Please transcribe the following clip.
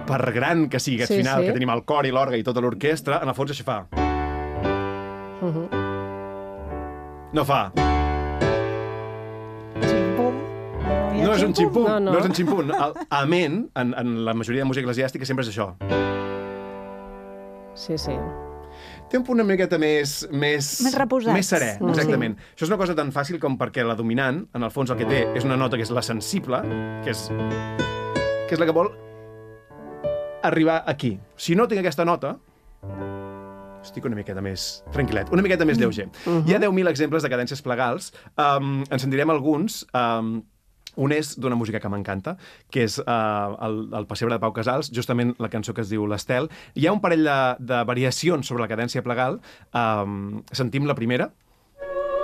per gran que sigui aquest final, que tenim el cor i l'orgue i tota l'orquestra, en el fons això fa. No fa. Ximpum. No és un ximpum, No. no és un ximpum. Amén, en la majoria de música eclesiàstica, sempre és això. Sí. Té un punt una miqueta més reposat. Més serè, exactament. Això és una cosa tan fàcil com perquè la dominant, en el fons el que té és una nota que és la sensible, que és la que vol arribar aquí. Si no tinc aquesta nota, estic una miqueta més tranquil·let, una miqueta més lleuger. Hi ha 10.000 exemples de cadències plegals. En sentirem alguns. Un és d'una música que m'encanta, que és el Pessebre de Pau Casals, justament la cançó que es diu L'Estel. Hi ha un parell de variacions sobre la cadència plegal. Sentim la primera,